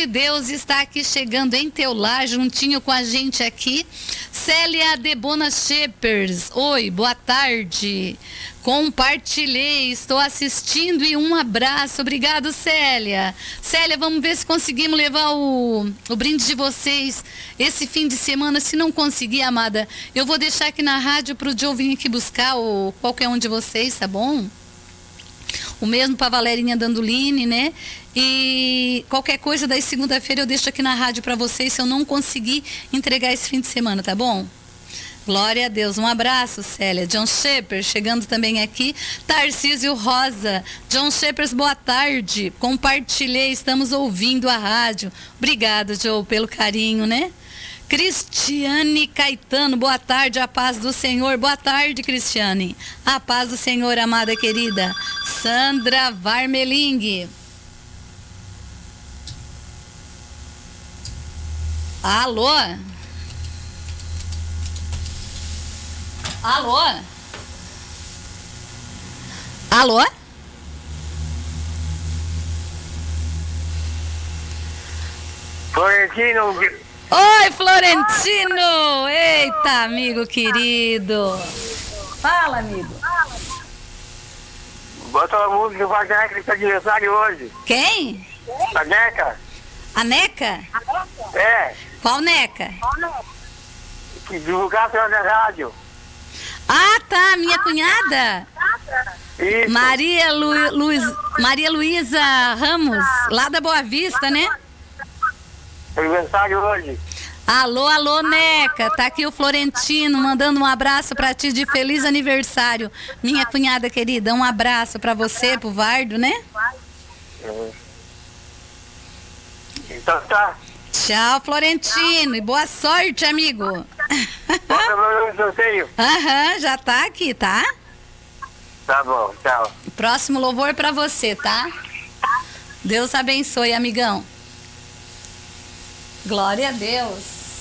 Deus está aqui chegando em teu lar, juntinho com a gente aqui. Célia Debona Shepers, oi, boa tarde. Compartilhei, estou assistindo e um abraço. Obrigado, Célia. Célia, vamos ver se conseguimos levar o brinde de vocês esse fim de semana. Se não conseguir, amada, eu vou deixar aqui na rádio para o Joe vir aqui buscar, ou qualquer um de vocês, tá bom? O mesmo para Valerinha Danduline, né? E qualquer coisa daí segunda-feira eu deixo aqui na rádio para vocês se eu não conseguir entregar esse fim de semana, tá bom? Glória a Deus. Um abraço, Célia. John Shepard chegando também aqui. Tarcísio Rosa. John Shepard, boa tarde. Compartilhei, estamos ouvindo a rádio. Obrigada, Joe, pelo carinho, né? Cristiane Caetano, boa tarde, a paz do Senhor. Boa tarde, Cristiane. A paz do Senhor, amada querida. Sandra Varmeling. Alô? Alô? Alô? Florentino. Oi, Florentino! Eita, amigo querido. Fala, amigo. Bota a música do Wagner que está de aniversário hoje. Quem? A Neca. A Neca? É. Qual Neca? Que divulgasse na rádio. Ah, tá, minha cunhada. Isso. Maria Luísa Ramos, lá da Boa Vista, né? Aniversário hoje. Alô, Neca, tá aqui o Florentino mandando um abraço pra ti de feliz aniversário. Minha cunhada querida, um abraço pra você, pro Vardo, né? Então tá. Tchau, Florentino, e boa sorte, amigo. Aham, já tá aqui, tá? Tá bom, tchau. Próximo louvor pra você, tá? Deus abençoe, amigão. Glória a Deus.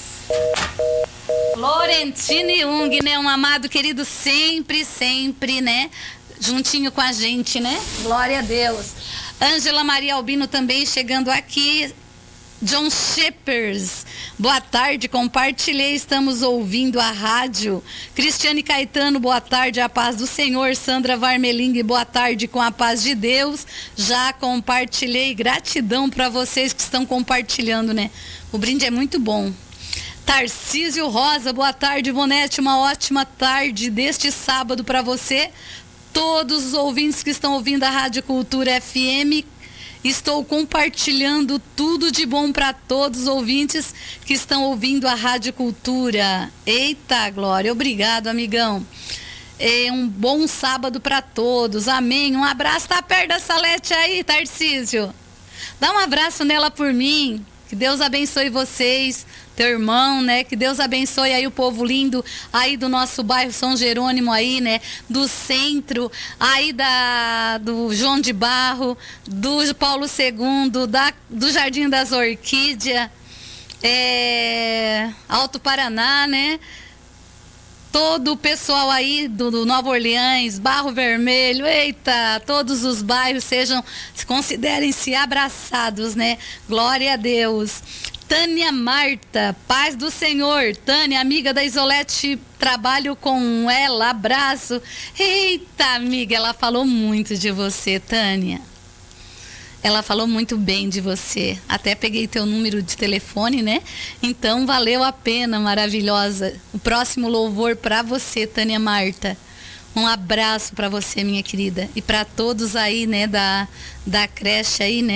Florentino Jung, né? Um amado querido sempre, né? Juntinho com a gente, né? Glória a Deus. Ângela Maria Albino também chegando aqui. John Shepers, boa tarde, compartilhei, estamos ouvindo a rádio. Cristiane Caetano, boa tarde, a paz do Senhor. Sandra Varmeling, boa tarde, com a paz de Deus. Já compartilhei, gratidão para vocês que estão compartilhando, né? O brinde é muito bom. Tarcísio Rosa, boa tarde, Ivonete, uma ótima tarde deste sábado para você. Todos os ouvintes que estão ouvindo a Rádio Cultura FM, estou compartilhando tudo de bom para todos os ouvintes que estão ouvindo a Rádio Cultura. Eita, Glória, obrigado, amigão. Um bom sábado para todos, amém. Um abraço, tá perto da Salete aí, Tarcísio? Dá um abraço nela por mim, que Deus abençoe vocês, teu irmão, né? Que Deus abençoe aí o povo lindo aí do nosso bairro São Jerônimo aí, né? Do centro, aí do João de Barro, do Paulo II, do Jardim das Orquídeas, Alto Paraná, né? Todo o pessoal aí do Nova Orleans, Barro Vermelho, eita, todos os bairros considerem-se abraçados, né? Glória a Deus. Tânia Marta, paz do Senhor. Tânia, amiga da Isolete, trabalho com ela, abraço. Eita, amiga, ela falou muito de você, Tânia. Ela falou muito bem de você. Até peguei teu número de telefone, né? Então, valeu a pena, maravilhosa. O próximo louvor para você, Tânia Marta. Um abraço para você, minha querida. E para todos aí, né, da creche aí, né?